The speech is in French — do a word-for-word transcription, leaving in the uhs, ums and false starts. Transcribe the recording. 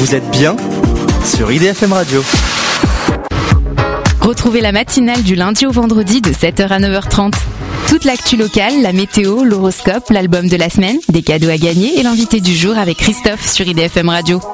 Vous êtes bien sur I D F M Radio. Retrouvez la matinale du lundi au vendredi de sept heures à neuf heures trente. Toute l'actu locale, la météo, l'horoscope, l'album de la semaine, des cadeaux à gagner et l'invité du jour avec Christophe sur I D F M Radio.